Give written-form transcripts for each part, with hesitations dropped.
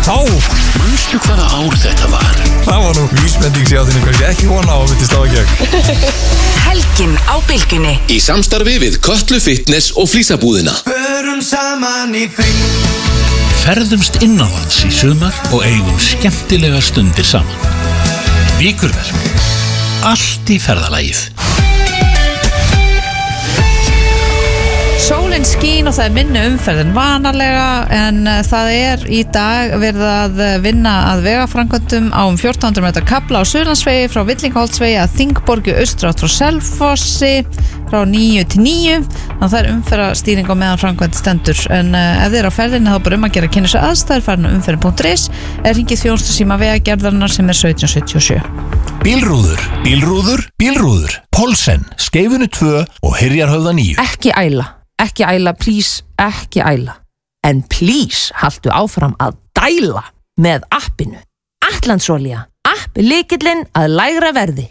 Manstu hvaða ár þetta var? Það var nú vísbending sér á þínu kannski ekki vona á að myndi slá í gegn. Helgin á Bylgjunni. Í samstarfi við Kötlu Fitness og Flísabúðina. Förum saman í frí. Ferðumst innanlands í sumar og eigum skemmtilega stundir saman. Víkurverk. Allt í ferðalagið. Sólin skín og það minni umferð en vanalega en það í dag verið að vinna að vegaframkvæmdum á 1400 metra kafla á Suðurlandsvegi frá Villingaholtsvegi að Þingborgu austrátt frá Selfossi frá 9 til 9 þannig að það umferðarstýring á meðan framkvæmd stendur en ef þið á ferðinni þá bara að gera kynna sér aðstæður farin á umferðin.is hringið þjónustusíma vegagerðarinnar sem 1777. Bílrúður Pólsen, Skeifunu 2 og Hyrjarhöfða 9. Ekki æla, please, ekki æla. En please, haltu áfram að dæla með appinu. Atlandsolía, app lykillinn að lægra verði.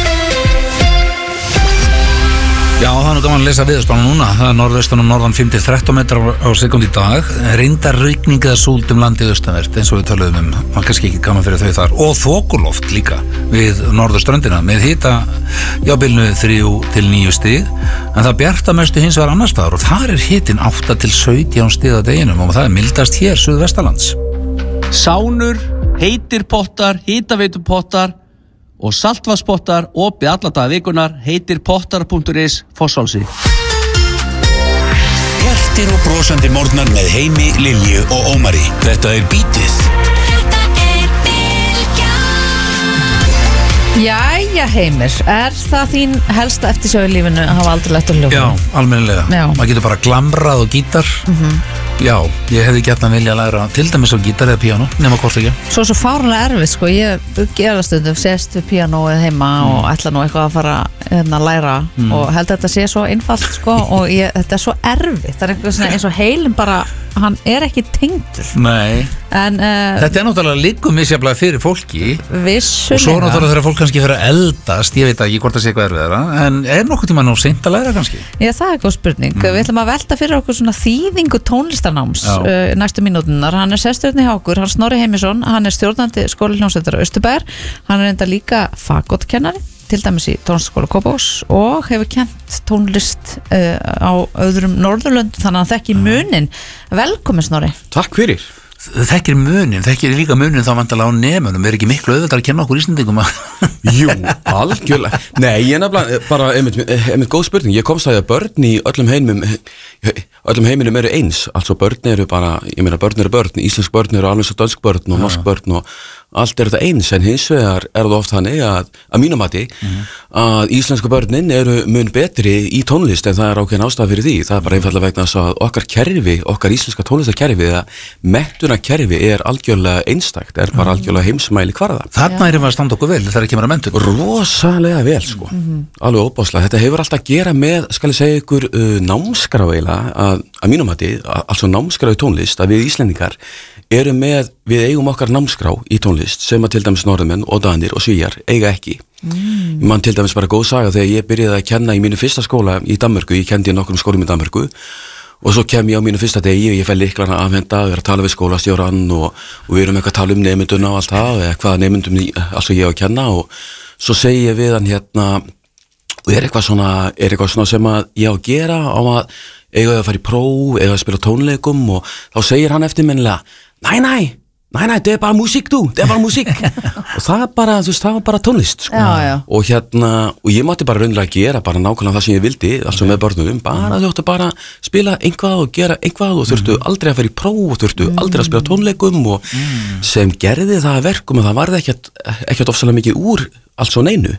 Já, það nú gaman að lesa viðurspána núna. Það norðaustan og norðan 5-13 metrar á sekúnd í dag. Reyndar rigning eða súld landið austanvert eins og við töluðum Man kannski ekki gaman fyrir þau þar. Og þokuloft líka við norðurströndina með hita bilinu 3-9 stig. En það bjartamestu hins vegar annars staðar og þar hitinn 8-17 stig að deginum og það mildast hér suðvestanlands. Sánur, heitir pottar, hitaveitupottar og saltvatnspottar opið alla daga vikunar heitir pottar.is Fossálsi. Hjartir og brosandi morgnar með Heimi, Lilju og Ómari. Þetta Bítið. Jæja Heimir, það þín helsta eftirsjá í lífinu að hafa aldrei lært að hljóða? Já, almennilega. Maður getur bara glamrað og gítar. Já, ég hefði gjarnan vilja að læra til dæmis á gítar eða píano, nema hvort ekki. Svo fáránlega erfitt, sko, ég gera stundum, sést við píanóið heima og ætla nú eitthvað að fara að læra og held að þetta sé svo einfalt, sko, og þetta svo erfitt, það eitthvað svona eins og heilin bara, hann ekki tengdur. Nei, en, þetta náttúrulega liggur misjaflega fyrir fólki. Vissulega. Og svo náttúrulega þegar fólk kannski fyrir að eldast, ég veit ekki hvort það sé eitthvað erfiðara, en nokkuð tíma nú seint að læra kannski? Já, það góð spurning. Við ætlum að velta fyrir okkur svona þýðingu tónlistarnáms næstu mínúturnar. Hann sesturinn hjá okkur, hann Snorri Heimisson, hann stjórnandi skólahljómsveitar Austurberg, hann enda líka fagottkennari, til dæmis í tónlistaskóla Kópavogs og hefur kennt tónlist á öðrum Norðurlöndum, þannig að hann þekki munin. Velkomin Snorri. Takk fyrir. Þekkir líka munin þá vandalega á nemunum, ekki miklu auðvitað að kenna okkur Íslendingum Jú, algjörlega. Nei, ég nefnilega bara einmitt góð spurning, ég komst að börn í öllum heiminum eru eins, altså börn eru bara, ég meina börn eru börn, íslensk börn eru alveg svo dönsk börn og norsk börn og allt þetta eins, en hins vegar það oft þannig að mínum mati að íslensku börnin eru mun betri í tónlist en það ákveðin ástæða fyrir því, það bara einfallega vegna þess að okkar íslenska tónlistarkerfi eða menntunarkerfi algjörlega einstakt, bara algjörlega heimsmæli kvarða. Þarna erum við að standa okkur vel þegar kemur að menntun. Rosalega vel, sko. Alveg óbáslega. Þetta hefur alltaf að gera með, skal ég segja ykkur, námskrá eiginlega að mínum mati, altså námskrá í tónlist, að við Íslendingar við eigum okkar námskrá í tónlist sem að til dæmis norðmenn og danir og svíjar eiga ekki. Ég man til dæmis bara góð saga þegar ég byrjaði að kenna í mínu fyrsta skóla í Danmörku, ég kenndi í nokkrum skólum í Danmörku og svo kem ég á mínu fyrsta degi og ég fæ lyklarna að afhenda, við erum að tala við skólastjóran og við erum eitthvað að tala nemynduna og allt það, eða hvaða nemyndum altså ég á að kenna og svo segi ég við hann og eitthvað svona sem að ég á að gera á að eiga að fara í próf, eiga að spila tónleikum og þá segir hann eftir minnilega Nei, det bara músík det bara músík og það bara, það var bara tónlist sko. Og ég mátti bara raunlega gera bara nákvæmlega það sem ég vildi altså með börnum, bara þú ættu bara spila einhvað og gera einhvað og þurftu aldrei að fara í próf og þurftu aldrei að spila tónleikum og sem gerði það verkum og það varði ekkert ofsalega mikið úr allt svo neinu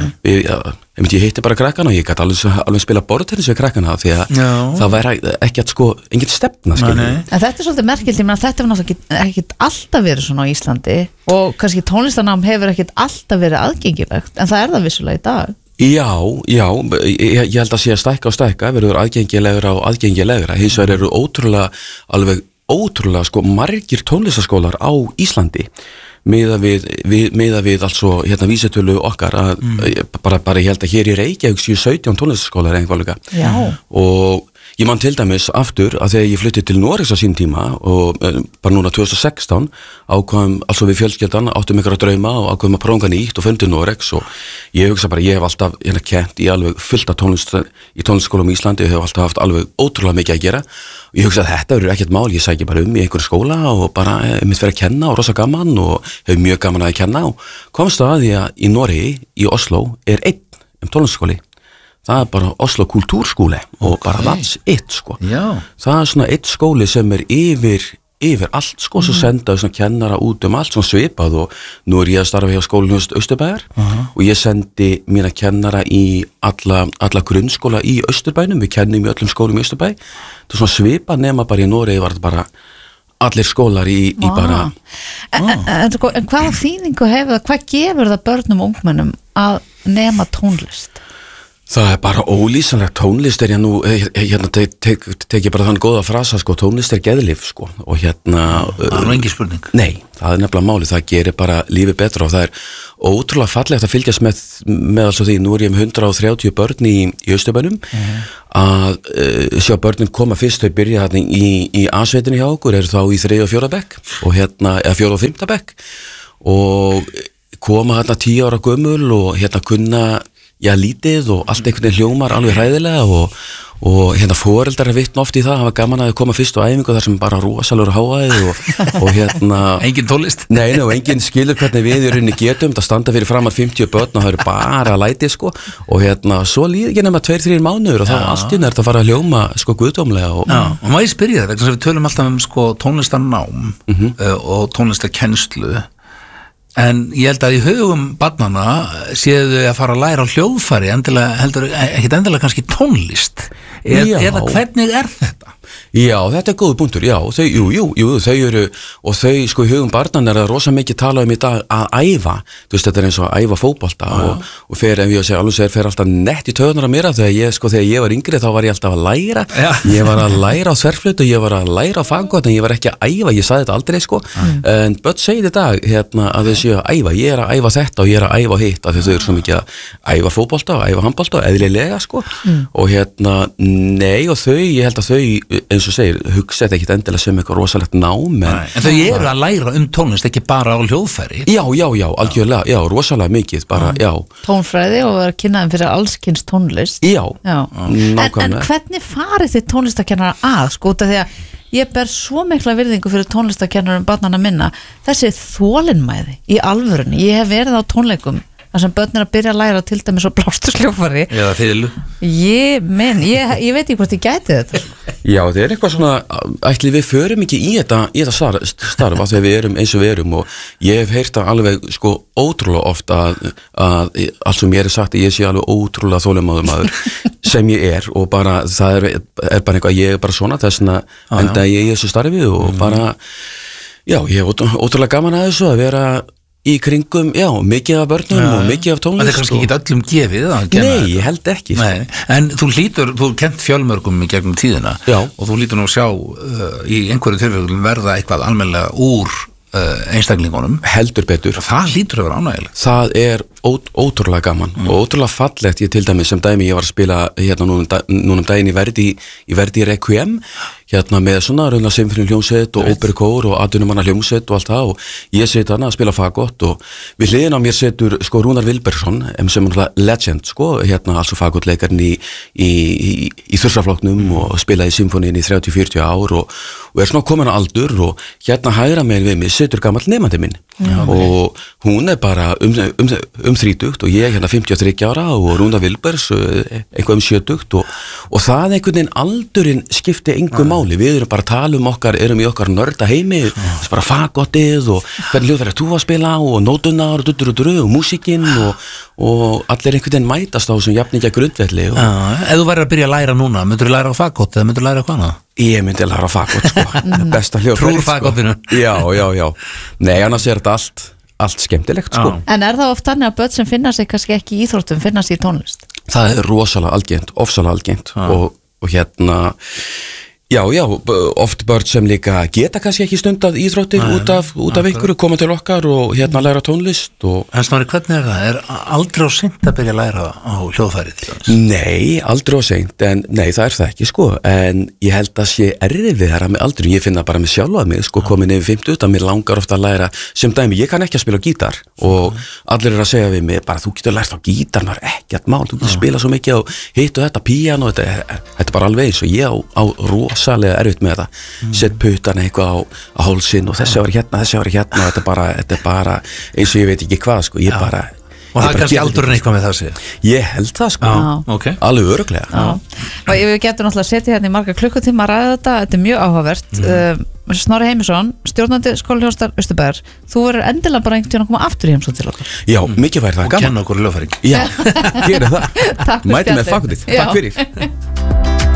ég hitti bara krakkana og ég gæti alveg spila borðtennis við krakkana því að það væri ekkert engin stefna En þetta svolítið merkilt, ég meina þetta hefur náttúrulega ekkert alltaf verið svona á Íslandi og kannski tónlistarnám hefur ekkert alltaf verið aðgengilegt en það það vissulega í dag Já, ég held að sé að stækka verður aðgengilegra hins vegar eru ótrúlega margir tónlistarskólar á Íslandi miða við altså vísitölu okkar bara ég held að hér í Reykjavík séu 17 tónlistarskólar eitthvað líka og ég man til dæmis aftur að þegar ég flytti til Noregs á sín tíma og bara núna 2016 ákvæðum, altså við fjölskyldan áttum ykkur að drauma og ákvæðum að prófa nýtt og fundi Noregs og ég hugsa bara, ég hef alltaf kent í alveg fullt af tónlist í tónlistskólum í Íslandi, ég hef alltaf haft alveg ótrúlega mikið að gera og ég hugsa að þetta verður ekkert mál, ég sæki bara í einhverju skóla og bara mitt fyrir að kenna og rosa gaman og hef mjög gaman að kenna og komst að því að í Noregi, í Oslo einn tónlistskóli. Það bara Oslo kultúrskóli og bara that's it sko. Já. Það svona eitt skóli sem yfir allt sko, svo sendaðu svona kennara út allt svona svipað og nú ég að starfa hjá skólinu Austurbæjar og ég sendi mína kennara í alla grunnskóla í Austurbænum, við kennum í öllum skólum í Austurbæ, það svona svipað nema bara í Noregi var þetta bara allir skólar í bara En hvaða þýðingu hefur það, hvað gefur það börnum og ungmennum að nema tónlist? Það bara ólýsanlegt, tónlist ég nú, tek ég bara þann góða frasa, sko, tónlist geðlíf, sko, og það er nú engin spurning. Nei, það er nefnilega máli, það gerir bara lífið betra og það er ótrúlega fallegt að fylgjast með alls og því, nú ég með 130 börn í Austurbænum, að sjá börnin koma fyrst, þau byrja þarna í A-sveitinni hjá okkur, eru þá í 3. og 4. bekk, og eða 4. og 5. bekk, og koma þarna 10 ára gömul og kunna lítið og allt einhvern veginn hljómar alveg hræðilega og foreldrar vitna oft í það, hafa gaman að koma fyrst á æfingu þar sem bara rosalegur háaðið og engin tónlist? Nei, og engin skilur hvernig við í rauninni getum, það standa fyrir framar 50 börn og það eru bara lætið sko og svo líður ekki nema 2-3 mánuður og þá allt inn þetta fara að hljóma sko guðdómlega og má ég spyrja það, vegna sem við tölum alltaf sko tónlistarnám og tónlistarkennslu. En ég held að í hugum barnanna séu þau að fara að læra á hljóðfæri ekkert endilega kannski tónlist eða hvernig er þetta? Já, þetta góður punktur, já, þau eru og þau sko í hugum barnanna er að rosa mikið tala í dag að æfa, þú veist þetta eins og að æfa fótbolta og fer, ef ég segja alveg fer alltaf nett í töðunar að mér þegar ég var yngri þá var ég alltaf að læra ég var að læra á þverflötu, ég var að læra á fagott en ég var ekki að æfa, ég sagði þetta aldrei sko en börn segir í dag að þau séu að æfa, ég er að æfa þetta og ég er að æfa hitt af því þau eru svo mikið að æfa fótbolta og æfa handbolta eðlilega sko og nei og þau, ég held að þau eins og segir, hugsa þetta ekkert endilega sem eitthvað rosalegt nám en þau eru að læra tónlist ekki bara á hljóðfæri? Já, algjörlega, já, rosalega mikið bara, já. Tónfræði og vera kynnaðum fyrir allskyns tónlist Já, nákvæmlega En hvernig farið þið tónlistakennara að, sko, út af því að ég ber svo mikla virðingu fyrir tónlistakennarum barnanna minna, þessi þolinmæði í alvörunni, ég hef verið á tónleikum þar sem börn að byrja að læra til dæmis og blástursljófari eða fiðlu ég veit ekki hvort ég gæti þetta Já, það er eitthvað svona ætli við förum ekki í þetta starfa þegar við erum eins og við erum og ég hef heyrt það alveg sko ótrúlega oft að allt sem ég er sagt að ég sé alveg ótrúlega þolinmóður maður sem ég er og bara það er bara eitthvað, ég er bara svona þessna enda ég í þessu starfi og bara já, ég hef ótrúlega gaman að þessu að vera í kringum, já, mikið af börnum og mikið af tónlist. Það er kannski ekki öllum gefið Nei, ég held ekki Nei. En þú kent fjölmörgum í gegnum tíðina og þú hlýtur nú að sjá í einhverju tilfellum verða eitthvað almennilega úr einstaklingunum heldur betur. Það hlýtur að vera ánægilegt. Það er ótrúlega gaman og ótrúlega fallegt. Ég til dæmis sem dæmi ég var að spila hérna núna daginn í Verdi Requiem hérna með svona raunlega symfóníu hljómsveit og óperukór og atvinnumanna hljómsveit og allt það og ég set hana að spila fagott og við hliðina á mér setur sko Rúnar Vilbergsson sem legend sko hérna altså fagottleikarinn í þursaflokknum og spilaði symfóníun í 30-40 ár og er svona komin á aldur og hérna hægra megin við mig setur gamall nemandi minn og hún er bara 30 og ég hérna 53 ára og Rúnar Vilbergs einhver 70 og það einhvern veginn aldurinn skipti engu máli, við erum bara að tala okkar, erum í okkar nörda heimi bara fagottið og hvernig hljóðfæri þú að spila og nótunar og músíkin og allir einhvern veginn mætast á þessum jafningja grundvelli Ef þú væri að byrja að læra núna, myndur þú læra á fagott eða myndur þú læra á hvaðna? Ég myndi að læra á fagott sko, besta hljóðfæri Trúr fagottinu Já, nei, annars er þetta allt skemmtilegt sko. En er það oft þannig að börn sem finna sig kannski ekki í íþróttum finna sig í tónlist? Það er rosalega algengt, ofsalega algengt og hérna Já, oft börn sem líka geta kannski ekki stundað íþróttir út af einhverju, koma til okkar og hérna læra tónlist og... En Snorri, hvernig er það? Er aldrei á seint að byrja að læra á hljóðfærið? Nei, aldrei á seint, en nei, það er það ekki, sko, en ég held að sé erfiðara með aldrei, ég finna bara með sjálfa mig, sko, komin yfir 50, að mér langar ofta að læra, sem dæmi, ég kann ekki að spila gítar og allir að segja við mig, bara þú getur lært á gítar, maður ekkert mál, þú getur spila svo mikið og hitt og þetta, píano, þetta er bara alveg eins og ég á rosalega erfitt með þetta, sett puttana eitthvað á hálsinn og þessi ári hérna, þetta er bara eins og ég veit ekki hvað, sko, ég bara Og það er kannski aldurinn eitthvað með það sig? Ég held það, sko, alveg örugglega. Og við getum náttúrulega að setja hérna í marga klukkutíma að ræða þetta er mjög áhugavert. Snorri Heimisson, stjórnandi skólahljóðstar Austurbæjar, þú verður endilega bara einhvern tíðan að koma aftur í heimsókn til okkur. Já, mikið væri það gaman. Og kenna okkur hljóðfæring. Já, gera það. Takk fyrir Mæti með fakultið. Takk fyrir.